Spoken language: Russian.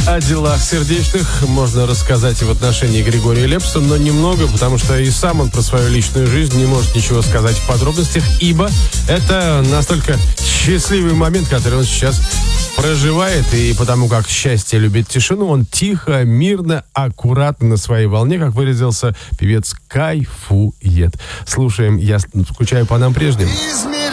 О делах сердечных можно рассказать и в отношении Григория Лепса, но немного, потому что и сам он про свою личную жизнь не может ничего сказать в подробностях, ибо это настолько счастливый момент, который он сейчас проживает, и потому как счастье любит тишину, он тихо, мирно, аккуратно на своей волне, как выразился певец, кайфует. Слушаем «Я скучаю по нам прежним».